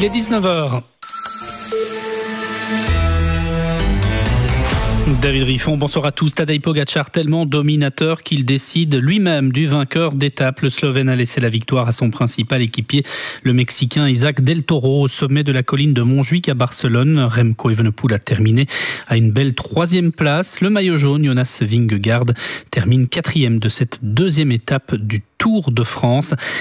Il est 19h. David Riffon, bonsoir à tous. Tadej Pogačar, tellement dominateur qu'il décide lui-même du vainqueur d'étape. Le Slovène a laissé la victoire à son principal équipier, le Mexicain Isaac Del Toro, au sommet de la colline de Montjuïc à Barcelone. Remco Evenepoel a terminé à une belle 3e place. Le maillot jaune, Jonas Vingegaard, termine 4e de cette 2e étape du Tour de France.